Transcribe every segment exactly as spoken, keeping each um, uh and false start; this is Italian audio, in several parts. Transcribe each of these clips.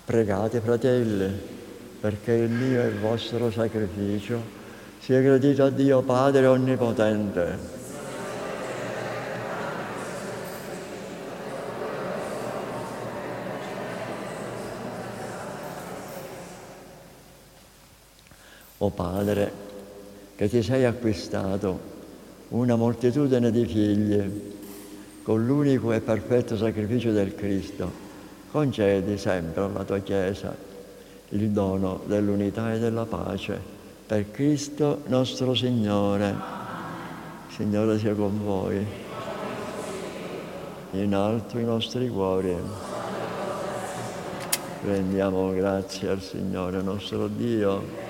Pregate, fratelli, perché il mio e il vostro sacrificio sia gradito a Dio Padre Onnipotente. O Padre, che ti sei acquistato una moltitudine di figli con l'unico e perfetto sacrificio del Cristo, concedi sempre alla tua Chiesa il dono dell'unità e della pace. Per Cristo nostro Signore. Signore sia con voi. In alto i nostri cuori. Rendiamo grazie al Signore nostro Dio.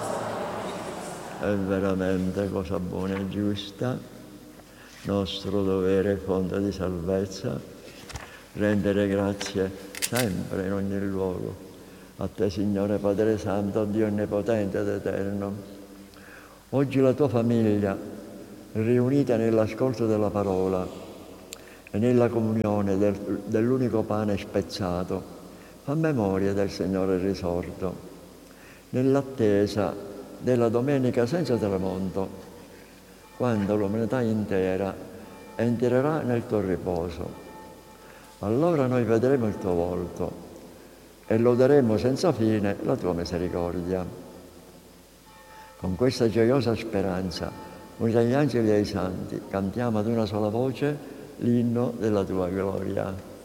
È veramente cosa buona e giusta, nostro dovere e fonte di salvezza, rendere grazie sempre in ogni luogo. A te, Signore Padre Santo, Dio Onnipotente ed Eterno. Oggi la tua famiglia, riunita nell'ascolto della parola e nella comunione del, dell'unico pane spezzato, fa memoria del Signore risorto, nell'attesa della domenica senza tramonto, quando l'umanità intera entrerà nel tuo riposo. Allora noi vedremo il tuo volto e loderemo senza fine la tua misericordia. Con questa gioiosa speranza, uniti agli angeli e ai santi, cantiamo ad una sola voce l'inno della tua gloria.